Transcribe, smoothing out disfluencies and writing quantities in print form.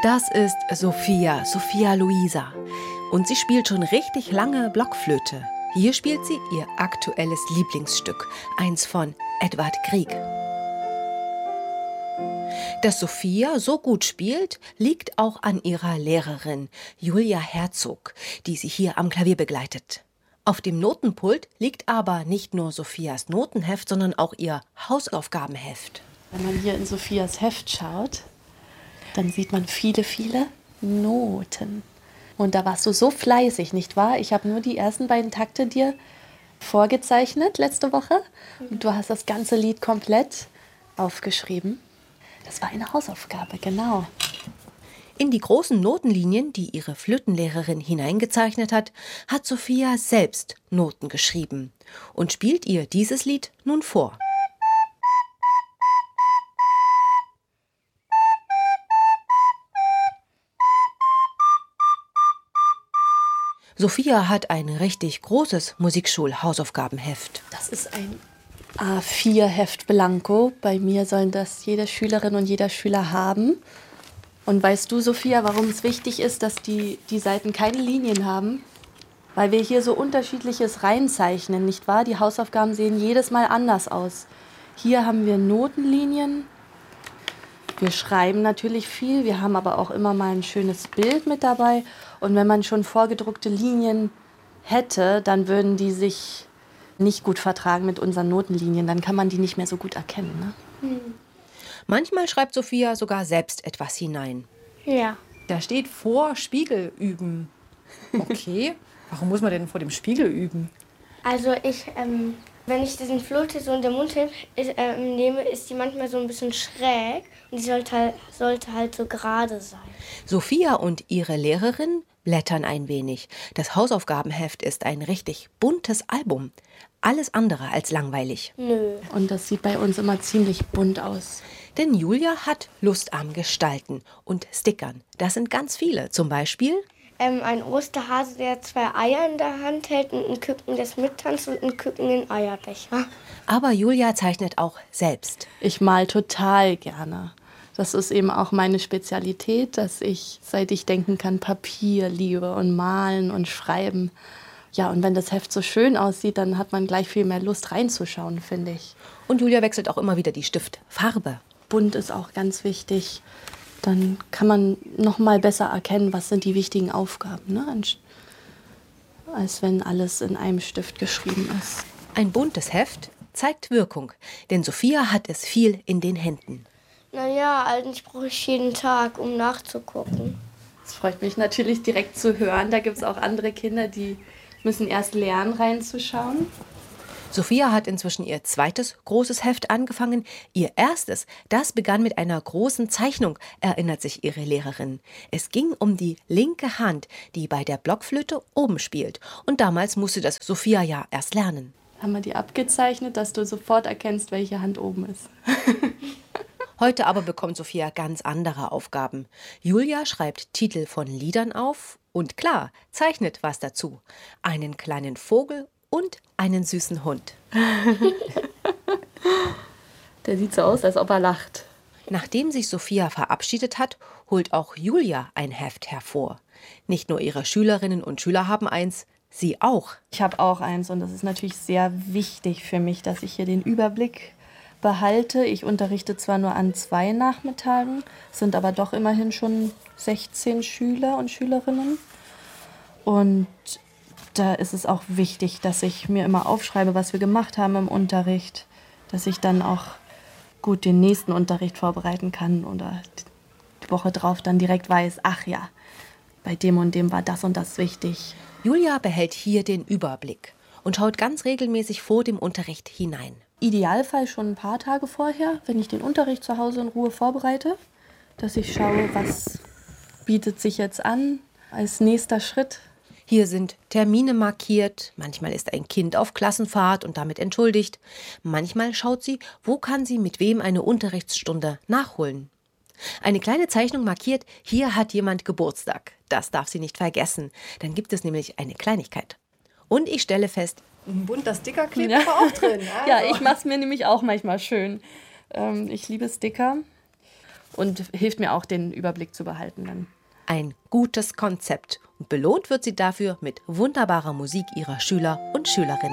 Das ist Sophia Luisa. Und sie spielt schon richtig lange Blockflöte. Hier spielt sie ihr aktuelles Lieblingsstück, eins von Edvard Grieg. Dass Sophia so gut spielt, liegt auch an ihrer Lehrerin Julia Herzog, die sie hier am Klavier begleitet. Auf dem Notenpult liegt aber nicht nur Sophias Notenheft, sondern auch ihr Hausaufgabenheft. Wenn man hier in Sophias Heft schaut, dann sieht man viele, viele Noten. Und da warst du so fleißig, nicht wahr? Ich habe nur die ersten beiden Takte dir vorgezeichnet letzte Woche. Und du hast das ganze Lied komplett aufgeschrieben. Das war eine Hausaufgabe, genau. In die großen Notenlinien, die ihre Flötenlehrerin hineingezeichnet hat, hat Sophia selbst Noten geschrieben und spielt ihr dieses Lied nun vor. Sophia hat ein richtig großes Musikschul-Hausaufgabenheft. Das ist ein A4-Heft Blanko. Bei mir sollen das jede Schülerin und jeder Schüler haben. Und weißt du, Sophia, warum es wichtig ist, dass die Seiten keine Linien haben? Weil wir hier so Unterschiedliches reinzeichnen, nicht wahr? Die Hausaufgaben sehen jedes Mal anders aus. Hier haben wir Notenlinien. Wir schreiben natürlich viel, wir haben aber auch immer mal ein schönes Bild mit dabei. Und wenn man schon vorgedruckte Linien hätte, dann würden die sich nicht gut vertragen mit unseren Notenlinien. Dann kann man die nicht mehr so gut erkennen. Ne? Manchmal schreibt Sophia sogar selbst etwas hinein. Ja. Da steht vor Spiegel üben. Okay. Warum muss man denn vor dem Spiegel üben? Also wenn ich diesen Flöte so in den Mund nehme, ist die manchmal so ein bisschen schräg und die sollte halt so gerade sein. Sophia und ihre Lehrerin blättern ein wenig. Das Hausaufgabenheft ist ein richtig buntes Album. Alles andere als langweilig. Nö. Und das sieht bei uns immer ziemlich bunt aus. Denn Julia hat Lust am Gestalten und Stickern. Das sind ganz viele. Zum Beispiel ein Osterhase, der 2 Eier in der Hand hält und ein Küken, das mittanzt und ein Küken in Eierbecher. Aber Julia zeichnet auch selbst. Ich mal total gerne. Das ist eben auch meine Spezialität, dass ich, seit ich denken kann, Papier liebe und malen und schreiben. Ja, und wenn das Heft so schön aussieht, dann hat man gleich viel mehr Lust reinzuschauen, finde ich. Und Julia wechselt auch immer wieder die Stiftfarbe. Bunt ist auch ganz wichtig. Dann kann man noch mal besser erkennen, was sind die wichtigen Aufgaben, ne? Als wenn alles in einem Stift geschrieben ist. Ein buntes Heft zeigt Wirkung, denn Sophia hat es viel in den Händen. Naja, eigentlich brauche ich jeden Tag, um nachzugucken. Das freut mich natürlich direkt zu hören. Da gibt es auch andere Kinder, die müssen erst lernen, reinzuschauen. Sophia hat inzwischen ihr zweites großes Heft angefangen. Ihr erstes, das begann mit einer großen Zeichnung, erinnert sich ihre Lehrerin. Es ging um die linke Hand, die bei der Blockflöte oben spielt. Und damals musste das Sophia ja erst lernen. Haben wir die abgezeichnet, dass du sofort erkennst, welche Hand oben ist. Heute aber bekommt Sophia ganz andere Aufgaben. Julia schreibt Titel von Liedern auf und klar, zeichnet was dazu. Einen kleinen Vogel und einen süßen Hund. Der sieht so aus, als ob er lacht. Nachdem sich Sophia verabschiedet hat, holt auch Julia ein Heft hervor. Nicht nur ihre Schülerinnen und Schüler haben eins, sie auch. Ich habe auch eins und das ist natürlich sehr wichtig für mich, dass ich hier den Überblick behalte. Ich unterrichte zwar nur an 2 Nachmittagen, sind aber doch immerhin schon 16 Schüler und Schülerinnen. Und da ist es auch wichtig, dass ich mir immer aufschreibe, was wir gemacht haben im Unterricht, dass ich dann auch gut den nächsten Unterricht vorbereiten kann oder die Woche drauf dann direkt weiß, ach ja, bei dem und dem war das und das wichtig. Julia behält hier den Überblick und schaut ganz regelmäßig vor dem Unterricht hinein. Idealfall schon ein paar Tage vorher, wenn ich den Unterricht zu Hause in Ruhe vorbereite, dass ich schaue, was bietet sich jetzt an als nächster Schritt. Hier sind Termine markiert, manchmal ist ein Kind auf Klassenfahrt und damit entschuldigt. Manchmal schaut sie, wo kann sie mit wem eine Unterrichtsstunde nachholen. Eine kleine Zeichnung markiert, hier hat jemand Geburtstag. Das darf sie nicht vergessen. Dann gibt es nämlich eine Kleinigkeit. Und ich stelle fest, Ein bunter Sticker klebt aber auch drin. Also. Ja, ich mache es mir nämlich auch manchmal schön. Ich liebe Sticker. und hilft mir auch, den Überblick zu behalten dann. Ein gutes Konzept. Und belohnt wird sie dafür mit wunderbarer Musik ihrer Schüler und Schülerinnen.